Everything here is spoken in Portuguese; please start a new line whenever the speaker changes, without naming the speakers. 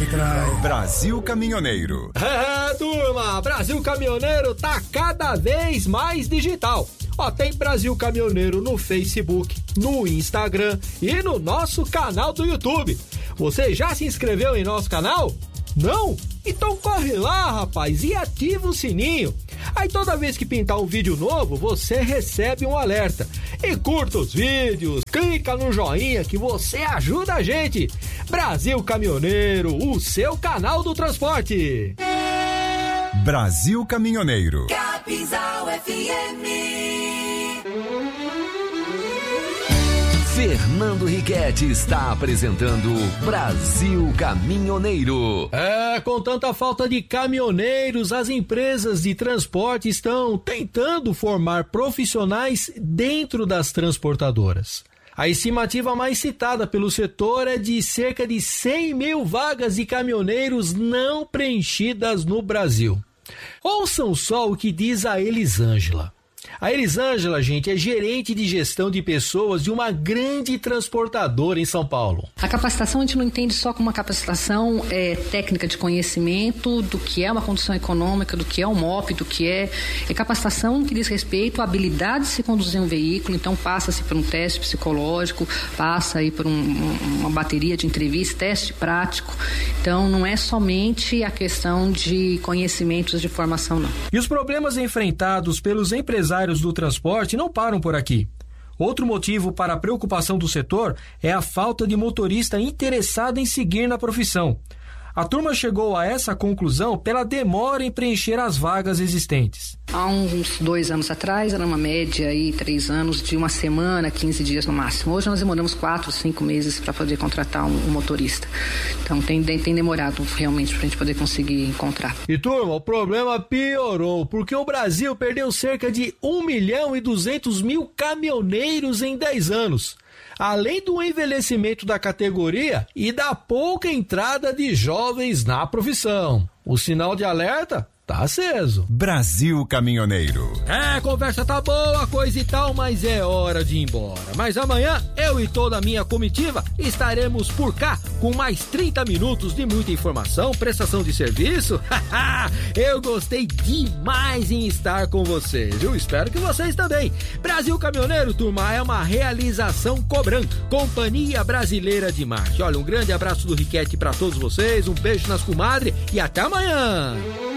Brasil Caminhoneiro.
Turma, Brasil Caminhoneiro tá cada vez mais digital. Tem Brasil Caminhoneiro no Facebook, no Instagram e no nosso canal do YouTube. Você já se inscreveu em nosso canal? Não? Então corre lá, rapaz, e ativa o sininho. Aí toda vez que pintar um vídeo novo, você recebe um alerta. E curta os vídeos, clica no joinha que você ajuda a gente. Brasil Caminhoneiro, o seu canal do transporte.
Brasil Caminhoneiro.
Capinzal FM.
Fernando Riquetti está apresentando Brasil Caminhoneiro.
Com tanta falta de caminhoneiros, as empresas de transporte estão tentando formar profissionais dentro das transportadoras. A estimativa mais citada pelo setor é de cerca de 100 mil vagas de caminhoneiros não preenchidas no Brasil. Ouçam só o que diz a Elisângela. A Elisângela, gente, é gerente de gestão de pessoas de uma grande transportadora em São Paulo.
A capacitação a gente não entende só como uma capacitação técnica de conhecimento do que é uma condução econômica, do que é um MOP, do que é capacitação que diz respeito à habilidade de se conduzir um veículo. Então passa-se por um teste psicológico, passa aí por uma bateria de entrevistas, teste prático. Então não é somente a questão de conhecimentos de formação, não.
E os problemas enfrentados pelos empresários do transporte não param por aqui. Outro motivo para a preocupação do setor é a falta de motorista interessado em seguir na profissão. A turma chegou a essa conclusão pela demora em preencher as vagas existentes.
Há uns 2 anos atrás, era uma média aí, 3 anos, de uma semana, 15 dias no máximo. Hoje nós demoramos 4, 5 meses para poder contratar um motorista. Então tem demorado realmente para a gente poder conseguir encontrar.
E turma, o problema piorou, porque o Brasil perdeu cerca de 1.200.000 caminhoneiros em 10 anos. Além do envelhecimento da categoria e da pouca entrada de jovens na profissão. O sinal de alerta tá aceso.
Brasil Caminhoneiro.
A conversa tá boa, coisa e tal, mas é hora de ir embora. Mas amanhã, eu e toda a minha comitiva estaremos por cá com mais 30 minutos de muita informação, prestação de serviço. Eu gostei demais em estar com vocês, viu? Espero que vocês também. Brasil Caminhoneiro, turma, é uma realização Cobran, Companhia Brasileira de Marcha. Olha, um grande abraço do Riquetti pra todos vocês, um beijo nas comadres e até amanhã.